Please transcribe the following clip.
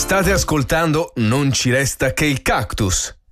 State ascoltando Non ci resta che il cactus,